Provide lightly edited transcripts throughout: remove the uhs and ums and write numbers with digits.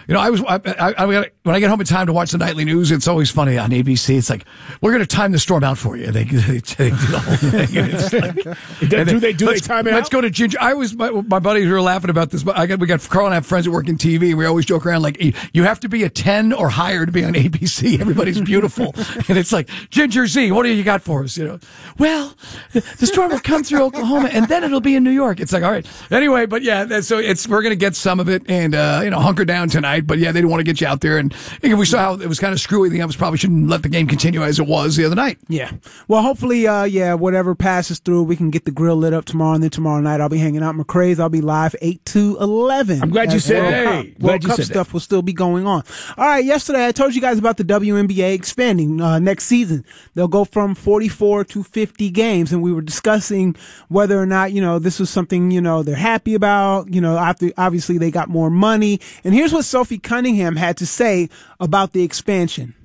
when I get home in time to watch the nightly news, it's always funny on ABC. It's like, we're going to time the storm out for you. They do the whole thing. And it's like, they time it out? Let's go to Ginger. My buddies were laughing about this, but we got Carl and I have friends that work in TV, and we always joke around like, you have to be a 10 or higher to be on ABC. Everybody's beautiful. And it's like, Ginger Z, what do you got for us? Well, the storm will come through Oklahoma, and then it'll be in New York. It's like, all right. Anyway, but yeah, so we're going to get some of it and, hunker down tonight. But yeah, they didn't want to get you out there. And we saw how it was kind of screwy. The Ups probably shouldn't let the game continue as it was the other night. Yeah. Well, hopefully, whatever passes through, we can get the grill lit up tomorrow. And then tomorrow night, I'll be hanging out in McCrae's. I'll be live 8 to 11. I'm glad you said that. World Cup stuff will still be going on. All right. Yesterday, I told you guys about the WNBA expanding next season. They'll go from 44 to 50 games. And we were discussing whether or not, this was something, they're happy about. After obviously they got more money. And here's what Sophie Cunningham had to say about the expansion.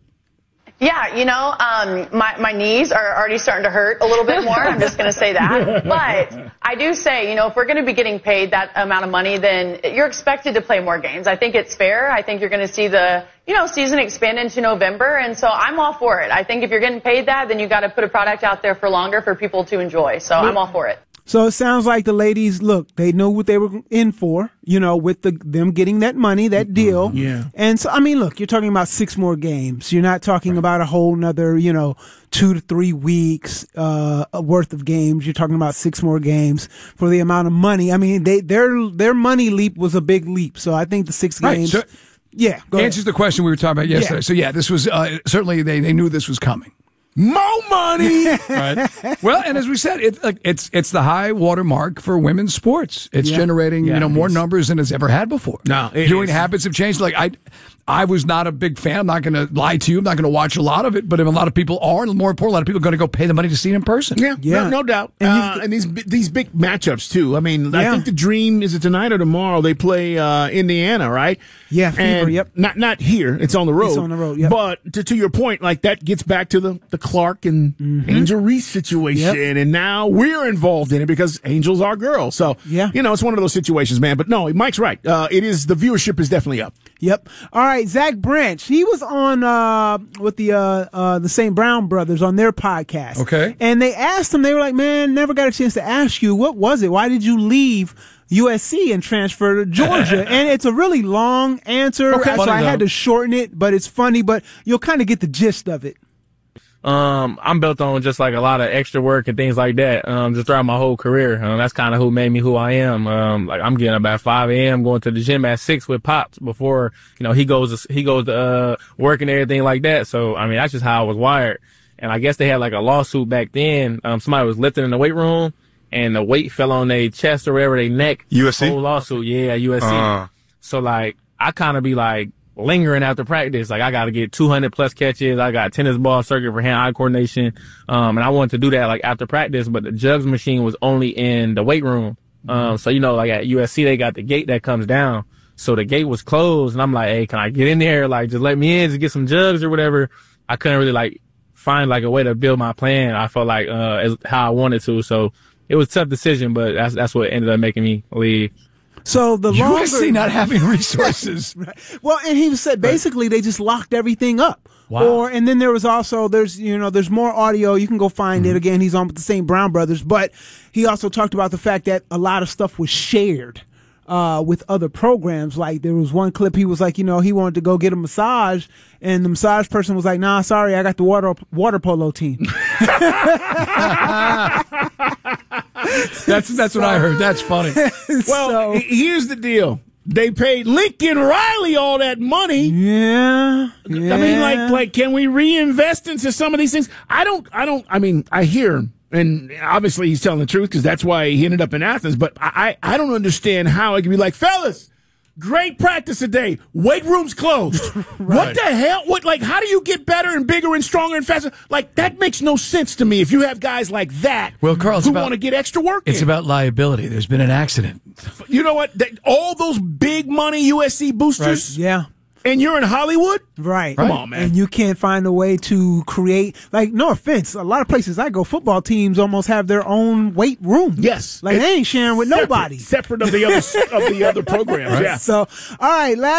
Yeah, my knees are already starting to hurt a little bit more. I'm just going to say that. But I do say, if we're going to be getting paid that amount of money, then you're expected to play more games. I think it's fair. I think you're going to see the, season expand into November. And so I'm all for it. I think if you're getting paid that, then you got to put a product out there for longer for people to enjoy. So I'm all for it. So it sounds like the ladies, look, they knew what they were in for, with them getting that money, that deal. Yeah. And so, look, you're talking about 6 more games. You're not talking about a whole nother, 2 to 3 weeks, worth of games. You're talking about 6 more games for the amount of money. Their money leap was a big leap. So I think the 6 games. Right, so yeah. Answers the question we were talking about yesterday. Yeah. So yeah, this was, certainly they knew this was coming. More money. Right. Well, and as we said, it's the high water mark for women's sports. It's generating more numbers than it's ever had before. No, viewing habits have changed. Like I was not a big fan. I'm not going to lie to you. I'm not going to watch a lot of it. But if a lot of people are, and more important, a lot of people are going to go pay the money to see it in person. Yeah. No doubt. And these big matchups too. I think the Dream is it tonight or tomorrow? They play Indiana, right? Yeah, Fever. Yep. Not here. It's on the road. It's on the road. Yep. But to your point, like that gets back to the Clark and Angel Reese situation, and now we're involved in it because Angel's our girl. So it's one of those situations, man. But no, Mike's right. The viewership is definitely up. Yep. All right, Zach Branch. He was on with the St. Brown brothers on their podcast. Okay. And they asked him. They were like, "Man, never got a chance to ask you. What was it? Why did you leave USC and transfer to Georgia?" And it's a really long answer, so I had to shorten it. But it's funny. But you'll kind of get the gist of it. I'm built on just like a lot of extra work and things like that, just throughout my whole career. That's kind of who made me who I am. Like I'm getting up at 5 a.m., going to the gym at 6 with Pops before, he goes to work and everything like that. So, that's just how I was wired. And I guess they had like a lawsuit back then. Somebody was lifting in the weight room and the weight fell on their chest or wherever, their neck. USC? Whole lawsuit. Yeah, USC. So like, I kind of be like, lingering after practice. Like I got to get 200 plus catches. I got tennis ball circuit for hand-eye coordination. And I wanted to do that like after practice, but the jugs machine was only in the weight room. So, like at USC, they got the gate that comes down. So the gate was closed and I'm like, hey, can I get in there? Like just let me in to get some jugs or whatever. I couldn't really like find like a way to build my plan. I felt like, how I wanted to. So it was a tough decision, but that's what ended up making me leave. So the USC not having resources. Right. Well, and he said basically they just locked everything up. Wow. And then there was also, there's more audio. You can go find it again. He's on with the St. Brown brothers, but he also talked about the fact that a lot of stuff was shared, with other programs. Like there was one clip, he was like, he wanted to go get a massage and the massage person was like, nah, sorry, I got the water polo team. That's what I heard. That's funny. Well, here's the deal. They paid Lincoln Riley all that money. Yeah. Like, can we reinvest into some of these things? I hear him, and obviously he's telling the truth because that's why he ended up in Athens, but I don't understand how it can be like, fellas, great practice today. Weight room's closed. Right. What the hell? How do you get better and bigger and stronger and faster? Like, that makes no sense to me if you have guys like that who want to get extra work It's about liability. There's been an accident. You know what? All those big money USC boosters. Right. Yeah. And you're in Hollywood? Right. Come on, man. And you can't find a way to create, like, no offense, a lot of places I go, football teams almost have their own weight room. Yes. Like, they ain't sharing with nobody. Separate of the other programs. Right. Yeah. So, all right,